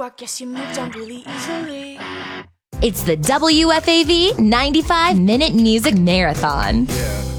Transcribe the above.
I guess you moved on really easily. It's the WFAV 95-minute music marathon. Yeah.